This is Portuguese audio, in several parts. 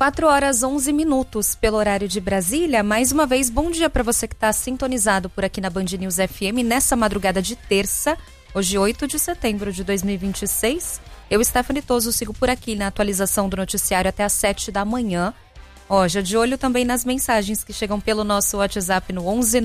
4h11 pelo horário de Brasília. Mais uma vez, bom dia para você que está sintonizado por aqui na Band News FM nessa madrugada de terça, hoje 8 de setembro de 2026. Eu, Stephanie Toso, sigo por aqui na atualização do noticiário até às 7 da manhã. Já de olho também nas mensagens que chegam pelo nosso WhatsApp no 11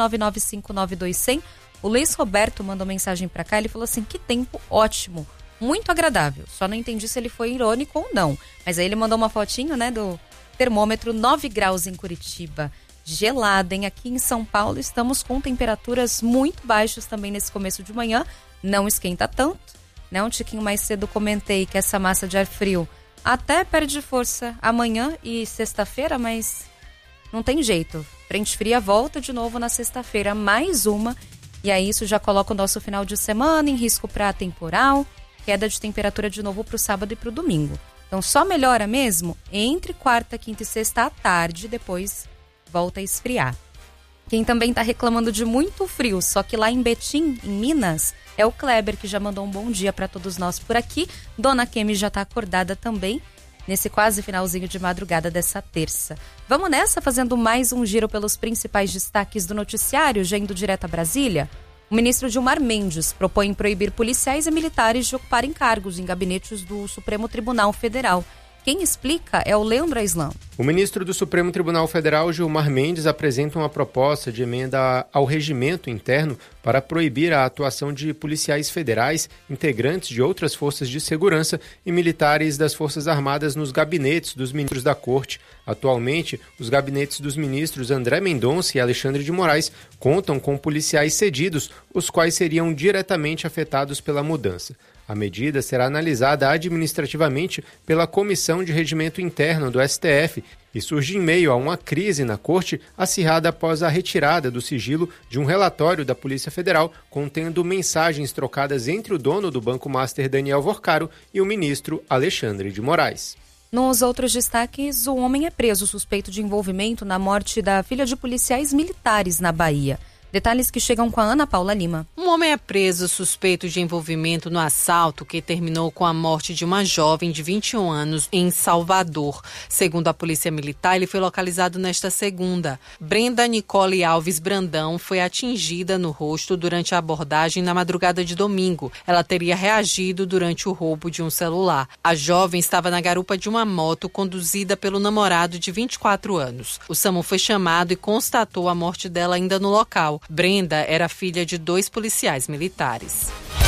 999592100. O Luiz Roberto mandou mensagem para cá, ele falou assim, que tempo ótimo. Muito agradável, só não entendi se ele foi irônico ou não. Mas aí ele mandou uma fotinho, né, do termômetro, 9 graus em Curitiba. Gelada, hein? Aqui em São Paulo estamos com temperaturas muito baixas também nesse começo de manhã. Não esquenta tanto, né? Um tiquinho mais cedo comentei que essa massa de ar frio até perde força amanhã e sexta-feira, mas não tem jeito. Frente fria volta de novo na sexta-feira, mais uma. E aí isso já coloca o nosso final de semana em risco para temporal. Queda de temperatura de novo para o sábado e para o domingo. Então só melhora mesmo entre quarta, quinta e sexta à tarde, depois volta a esfriar. Quem também está reclamando de muito frio, só que lá em Betim, em Minas, é o Kleber, que já mandou um bom dia para todos nós por aqui. Dona Kemi já está acordada também, nesse quase finalzinho de madrugada dessa terça. Vamos nessa, fazendo mais um giro pelos principais destaques do noticiário, já indo direto a Brasília. O ministro Gilmar Mendes propõe proibir policiais e militares de ocuparem cargos em gabinetes do Supremo Tribunal Federal. Quem explica é o Leandro Aislan. O ministro do Supremo Tribunal Federal, Gilmar Mendes, apresenta uma proposta de emenda ao regimento interno para proibir a atuação de policiais federais, integrantes de outras forças de segurança e militares das Forças Armadas nos gabinetes dos ministros da Corte. Atualmente, os gabinetes dos ministros André Mendonça e Alexandre de Moraes contam com policiais cedidos, os quais seriam diretamente afetados pela mudança. A medida será analisada administrativamente pela Comissão de Regimento Interno do STF e surge em meio a uma crise na Corte acirrada após a retirada do sigilo de um relatório da Polícia Federal contendo mensagens trocadas entre o dono do Banco Master, Daniel Vorcaro, e o ministro Alexandre de Moraes. Nos outros destaques, o homem é preso suspeito de envolvimento na morte da filha de policiais militares na Bahia. Detalhes que chegam com a Ana Paula Lima. Um homem é preso suspeito de envolvimento no assalto que terminou com a morte de uma jovem de 21 anos em Salvador. Segundo a Polícia Militar, ele foi localizado nesta segunda. Brenda Nicole Alves Brandão foi atingida no rosto durante a abordagem na madrugada de domingo. Ela teria reagido durante o roubo de um celular. A jovem estava na garupa de uma moto conduzida pelo namorado de 24 anos. O SAMU foi chamado e constatou a morte dela ainda no local. Brenda era filha de 2 policiais militares.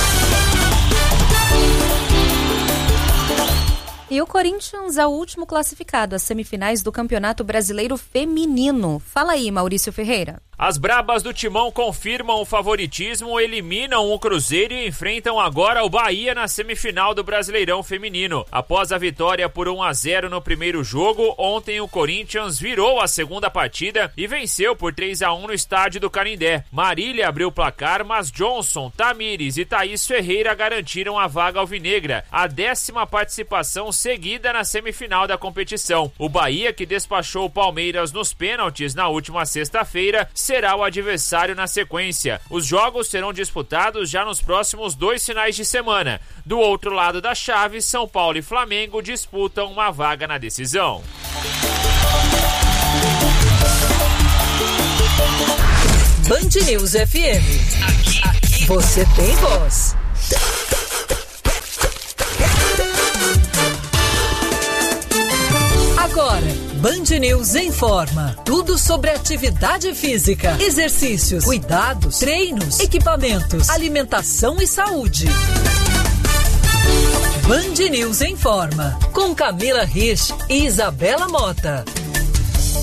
E o Corinthians é o último classificado às semifinais do Campeonato Brasileiro Feminino. Fala aí, Maurício Ferreira. As brabas do Timão confirmam o favoritismo, eliminam o Cruzeiro e enfrentam agora o Bahia na semifinal do Brasileirão Feminino. Após a vitória por 1-0 no primeiro jogo, ontem o Corinthians virou a segunda partida e venceu por 3-1 no estádio do Canindé. Marília abriu o placar, mas Johnson, Tamires e Thaís Ferreira garantiram a vaga alvinegra, a 10ª participação seguida na semifinal da competição. O Bahia, que despachou o Palmeiras nos pênaltis na última sexta-feira, será o adversário na sequência. Os jogos serão disputados já nos próximos 2 finais de semana. Do outro lado da chave, São Paulo e Flamengo disputam uma vaga na decisão. Band News FM. Aqui você tem voz. Agora, Band News informa tudo sobre atividade física, exercícios, cuidados, treinos, equipamentos, alimentação e saúde. Band News informa com Camila Rich e Isabela Mota.